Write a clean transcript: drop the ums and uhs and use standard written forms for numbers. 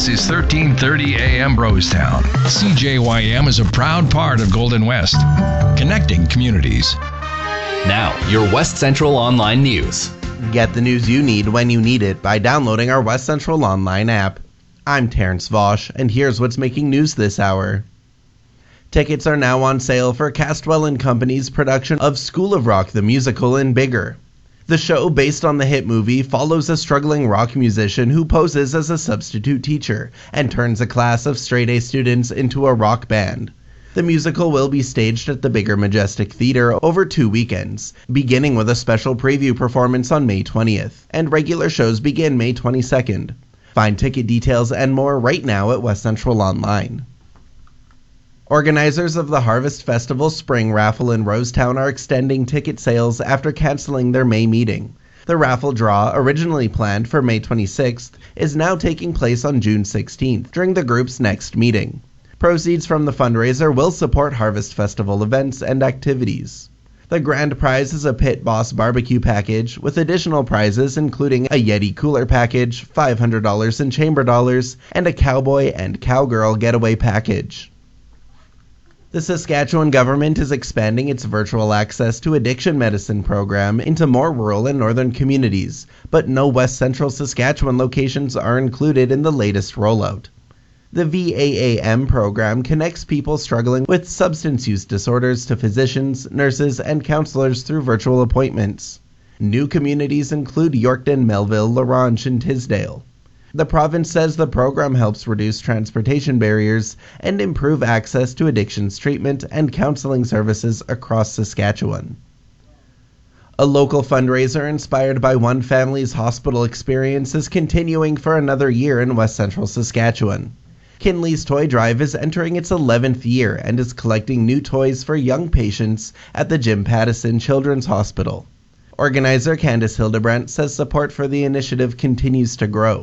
This is 1330 AM Brostown. CJYM is a proud part of Golden West, connecting communities. Now, your West Central Online News. Get the news you need when you need it by downloading our West Central Online app. I'm Terrence Vosch, and here's what's making news this hour. Tickets are now on sale for Castwell & Company's production of School of Rock the Musical in Bigger. The show, based on the hit movie, follows a struggling rock musician who poses as a substitute teacher and turns a class of straight-A students into a rock band. The musical will be staged at the Bigger Majestic Theater over 2 weekends, beginning with a special preview performance on May 20th, and regular shows begin May 22nd. Find ticket details and more right now at West Central Online. Organizers of the Harvest Festival Spring Raffle in Rosetown are extending ticket sales after canceling their May meeting. The raffle draw, originally planned for May 26th, is now taking place on June 16th during the group's next meeting. Proceeds from the fundraiser will support Harvest Festival events and activities. The grand prize is a Pit Boss barbecue package, with additional prizes including a Yeti cooler package, $500 in chamber dollars, and a cowboy and cowgirl getaway package. The Saskatchewan government is expanding its virtual access to addiction medicine program into more rural and northern communities, but no West Central Saskatchewan locations are included in the latest rollout. The VAAM program connects people struggling with substance use disorders to physicians, nurses, and counselors through virtual appointments. New communities include Yorkton, Melville, LaRanche, and Tisdale. The province says the program helps reduce transportation barriers and improve access to addictions treatment and counseling services across Saskatchewan. A local fundraiser inspired by one family's hospital experience is continuing for another year in West Central Saskatchewan. Kinley's Toy Drive is entering its 11th year and is collecting new toys for young patients at the Jim Pattison Children's Hospital. Organizer Candice Hildebrandt says support for the initiative continues to grow.